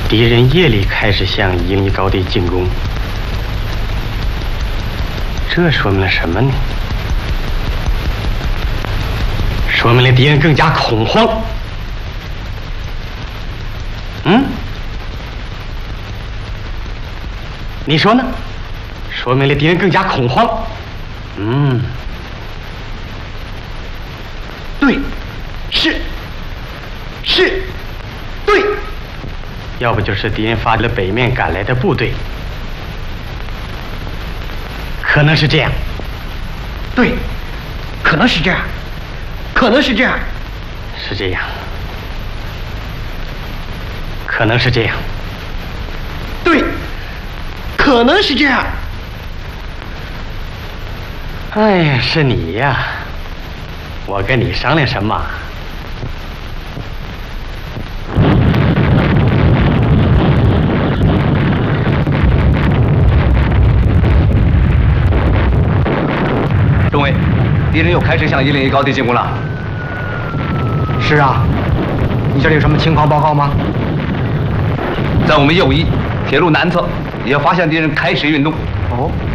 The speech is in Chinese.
敌人夜里开始向101高地进攻，这说明了什么呢？说明了敌人更加恐慌。你说呢？说明了敌人更加恐慌。对，是，对。要不就是敌人发了北面赶来的部队，可能是这样。对，可能是这样，是这样，可能是这样。对，可能是这样。哎呀，是你呀！我跟你商量什么？ 中尉，敌人又开始向101高地进攻了。 是啊，你这里有什么情况报告吗？ 在我们右翼铁路南侧，也发现敌人开始运动。 哦。